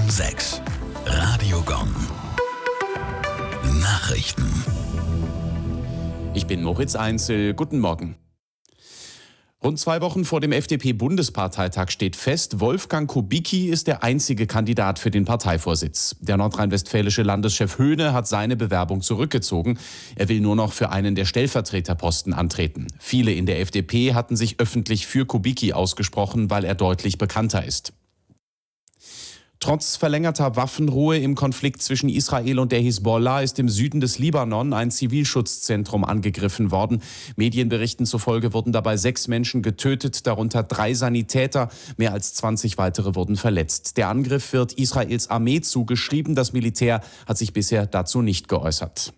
6. Radio Gong. Nachrichten. Ich bin Moritz Einzel. Guten Morgen. Rund 2 Wochen vor dem FDP-Bundesparteitag steht fest, Wolfgang Kubicki ist der einzige Kandidat für den Parteivorsitz. Der nordrhein-westfälische Landeschef Höhne hat seine Bewerbung zurückgezogen. Er will nur noch für einen der Stellvertreterposten antreten. Viele in der FDP hatten sich öffentlich für Kubicki ausgesprochen, weil er deutlich bekannter ist. Trotz verlängerter Waffenruhe im Konflikt zwischen Israel und der Hisbollah ist im Süden des Libanon ein Zivilschutzzentrum angegriffen worden. Medienberichten zufolge wurden dabei 6 Menschen getötet, darunter 3 Sanitäter. Mehr als 20 weitere wurden verletzt. Der Angriff wird Israels Armee zugeschrieben. Das Militär hat sich bisher dazu nicht geäußert.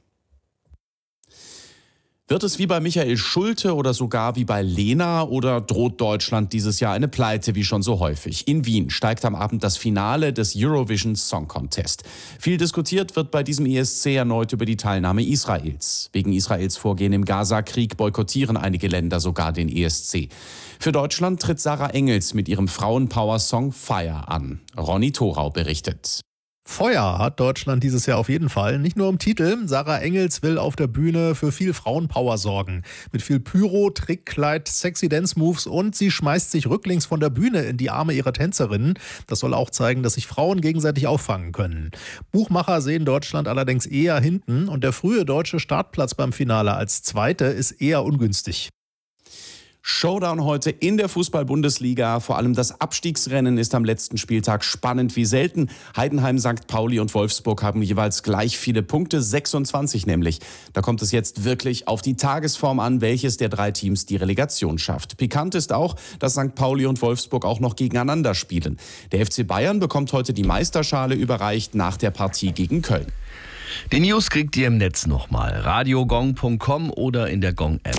Wird es wie bei Michael Schulte oder sogar wie bei Lena oder droht Deutschland dieses Jahr eine Pleite wie schon so häufig? In Wien steigt am Abend das Finale des Eurovision Song Contest. Viel diskutiert wird bei diesem ESC erneut über die Teilnahme Israels. Wegen Israels Vorgehen im Gaza-Krieg boykottieren einige Länder sogar den ESC. Für Deutschland tritt Sarah Engels mit ihrem Frauenpower-Song Fire an. Ronny Thorau berichtet. Feuer hat Deutschland dieses Jahr auf jeden Fall. Nicht nur im Titel. Sarah Engels will auf der Bühne für viel Frauenpower sorgen. Mit viel Pyro, Trickkleid, sexy Dance-Moves und sie schmeißt sich rücklings von der Bühne in die Arme ihrer Tänzerinnen. Das soll auch zeigen, dass sich Frauen gegenseitig auffangen können. Buchmacher sehen Deutschland allerdings eher hinten und der frühe deutsche Startplatz beim Finale als Zweite ist eher ungünstig. Showdown heute in der Fußball-Bundesliga. Vor allem das Abstiegsrennen ist am letzten Spieltag spannend wie selten. Heidenheim, St. Pauli und Wolfsburg haben jeweils gleich viele Punkte, 26 nämlich. Da kommt es jetzt wirklich auf die Tagesform an, welches der 3 Teams die Relegation schafft. Pikant ist auch, dass St. Pauli und Wolfsburg auch noch gegeneinander spielen. Der FC Bayern bekommt heute die Meisterschale überreicht nach der Partie gegen Köln. Die News kriegt ihr im Netz nochmal. radiogong.com oder in der Gong-App.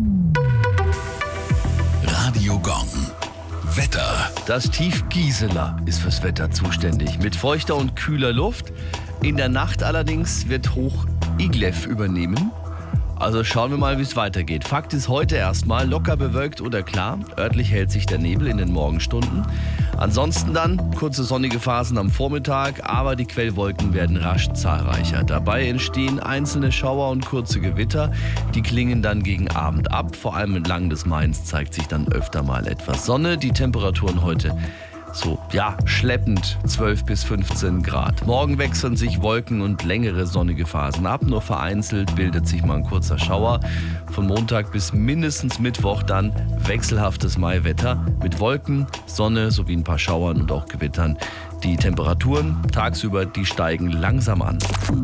Radio Gong. Wetter. Das Tief Gisela ist fürs Wetter zuständig. Mit feuchter und kühler Luft. In der Nacht allerdings wird Hoch Iglev übernehmen. Also schauen wir mal, wie es weitergeht. Fakt ist heute erstmal locker bewölkt oder klar. Örtlich hält sich der Nebel in den Morgenstunden. Ansonsten dann kurze sonnige Phasen am Vormittag, aber die Quellwolken werden rasch zahlreicher. Dabei entstehen einzelne Schauer und kurze Gewitter. Die klingen dann gegen Abend ab. Vor allem entlang des Mains zeigt sich dann öfter mal etwas Sonne. Die Temperaturen heute schleppend 12 bis 15 Grad. Morgen wechseln sich Wolken und längere sonnige Phasen ab. Nur vereinzelt bildet sich mal ein kurzer Schauer. Von Montag bis mindestens Mittwoch dann wechselhaftes Maiwetter mit Wolken, Sonne sowie ein paar Schauern und auch Gewittern. Die Temperaturen tagsüber, die steigen langsam an.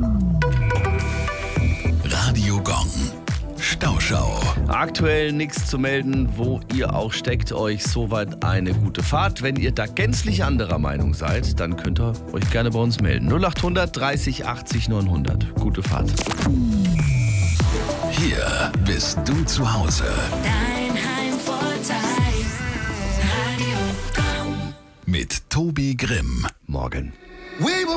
Radio Gong. Stauschau. Aktuell nichts zu melden, wo ihr auch steckt. Euch soweit eine gute Fahrt. Wenn ihr da gänzlich anderer Meinung seid, dann könnt ihr euch gerne bei uns melden. 0800 30 80 900. Gute Fahrt. Hier bist du zu Hause. Dein Heimvorteil. Radio Gong. Mit Tobi Grimm. Morgen.